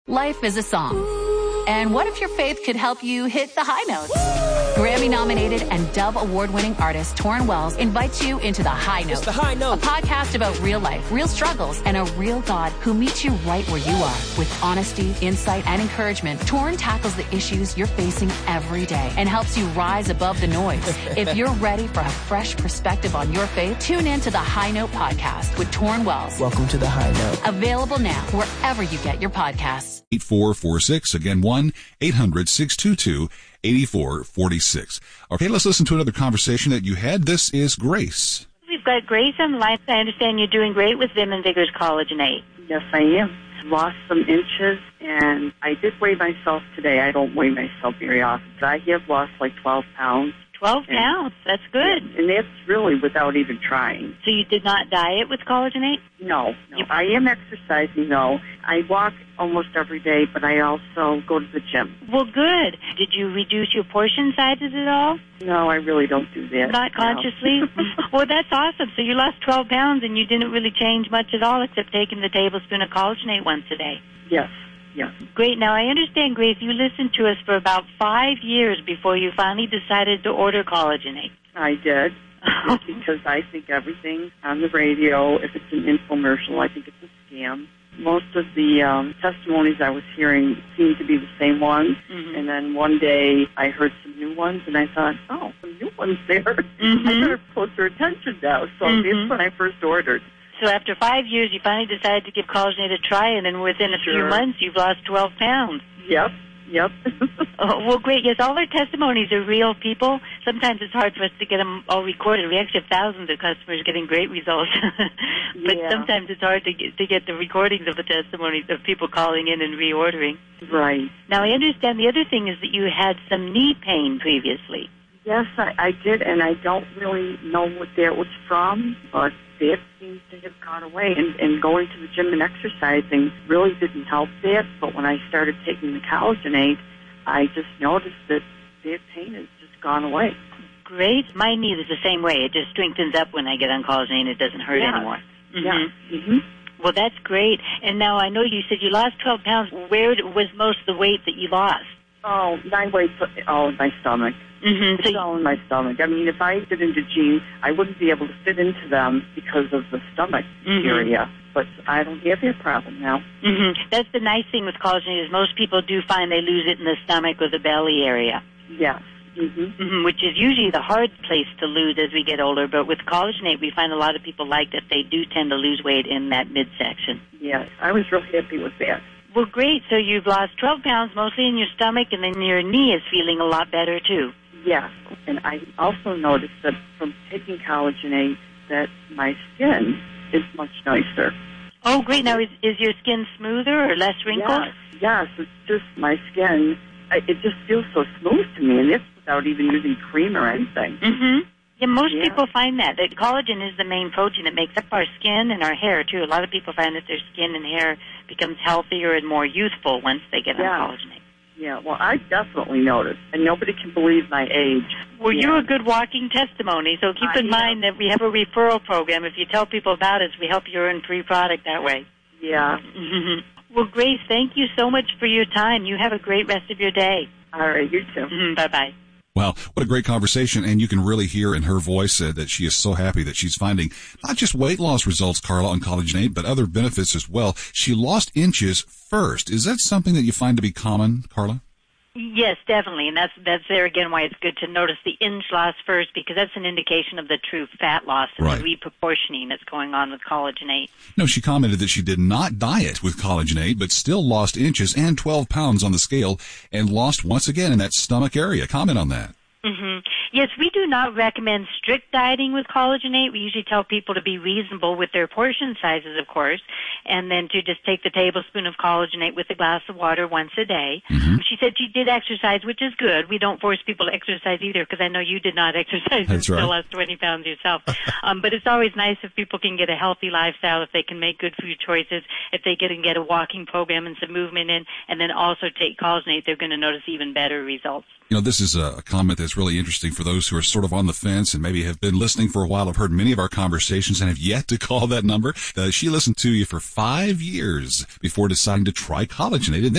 Life is a song. And what if your faith could help you hit the high notes? Grammy-nominated and Dove Award-winning artist Torrin Wells invites you into The High Note. It's The High Note. A podcast about real life, real struggles, and a real God who meets you right where you are. With honesty, insight, and encouragement, Torrin tackles the issues you're facing every day and helps you rise above the noise. If you're ready for a fresh perspective on your faith, tune in to The High Note podcast with Torrin Wells. Welcome to The High Note. Available now wherever you get your podcasts. 8446. Again, 1-800-622-8446. Okay, let's listen to another conversation that you had. This is Grace. We've got Grace on the line. I understand you're doing great with Vim and Vigor's Collagenate. Yes, I am. Lost some inches, and I did weigh myself today. I don't weigh myself very often, but I have lost like 12 pounds. 12 pounds. That's good. Yeah, and that's really without even trying. So you did not diet with Collagenate? No. I am exercising, though. I walk almost every day, but I also go to the gym. Well, good. Did you reduce your portion sizes at all? No, I really don't do that. Not consciously? No. Well, that's awesome. So you lost 12 pounds, and you didn't really change much at all except taking the tablespoon of Collagenate once a day. Yes. Yes. Great. Now, I understand, Grace, you listened to us for about 5 years before you finally decided to order Collagenate. I did. Because I think everything on the radio, if it's an infomercial, I think it's a scam. Most of the testimonies I was hearing seemed to be the same ones. Mm-hmm. And then one day I heard some new ones, and I thought, oh, some new ones there. Mm-hmm. I better closer attention now. So that's when I first ordered. So after 5 years, you finally decided to give Collagenate a try, and then within a few months, you've lost 12 pounds. Yep. Oh, well, great. Yes, all our testimonies are real people. Sometimes it's hard for us to get them all recorded. We actually have thousands of customers getting great results. But sometimes it's hard to get the recordings of the testimonies of people calling in and reordering. Right. Now, I understand the other thing is that you had some knee pain previously. Yes, I did, and I don't really know what that was from, but that seems to have gone away. And going to the gym and exercising really didn't help that, but when I started taking the Collagenate, I just noticed that pain has just gone away. Great. My knee is the same way. It just strengthens up when I get on Collagenate, and it doesn't hurt anymore. Mm-hmm. Yeah. Mm-hmm. Well, that's great. And now I know you said you lost 12 pounds. Where was most of the weight that you lost? Oh, my weight's all in my stomach. Mm-hmm. It's all in my stomach. I mean, if I fit into jeans, I wouldn't be able to fit into them because of the stomach area. But I don't have that problem now. Mm-hmm. That's the nice thing with Collagenate is most people do find they lose it in the stomach or the belly area. Yes. Mm-hmm. Which is usually the hard place to lose as we get older. But with Collagenate, we find a lot of people like that they do tend to lose weight in that midsection. Yes, I was real happy with that. Well, great. So you've lost 12 pounds, mostly in your stomach, and then your knee is feeling a lot better, too. Yes, and I also noticed that from taking Collagenate that my skin is much nicer. Oh, great. Now, is your skin smoother or less wrinkled? Yes, it's just my skin, it just feels so smooth to me, and it's without even using cream or anything. Mm-hmm. Yeah, most people find that collagen is the main protein that makes up our skin and our hair, too. A lot of people find that their skin and hair becomes healthier and more youthful once they get on Collagenate. Yeah, well, I definitely noticed, and nobody can believe my age. Well, you're a good walking testimony, so keep in mind that we have a referral program. If you tell people about us, we help you earn free product that way. Yeah. Mm-hmm. Well, Grace, thank you so much for your time. You have a great rest of your day. All right, you too. Mm-hmm. Bye-bye. Wow, what a great conversation, and you can really hear in her voice that she is so happy that she's finding not just weight loss results, Carla, on Collagenate, but other benefits as well. She lost inches first. Is that something that you find to be common, Carla? Yes, definitely, and that's there again why it's good to notice the inch loss first, because that's an indication of the true fat loss and the reproportioning that's going on with Collagenate. No, she commented that she did not diet with Collagenate, but still lost inches and 12 pounds on the scale, and lost once again in that stomach area. Comment on that. Mm-hmm. Yes, we do not recommend strict dieting with Collagenate. We usually tell people to be reasonable with their portion sizes, of course, and then to just take the tablespoon of Collagenate with a glass of water once a day. Mm-hmm. She said she did exercise, which is good. We don't force people to exercise either, because I know you did not exercise and still lost 20 pounds yourself. But it's always nice if people can get a healthy lifestyle, if they can make good food choices, if they can get a walking program and some movement in, and then also take Collagenate, they're going to notice even better results. You know, this is a comment that's really interesting for those who are sort of on the fence and maybe have been listening for a while, have heard many of our conversations and have yet to call that number. She listened to you for 5 years before deciding to try Collagenate. And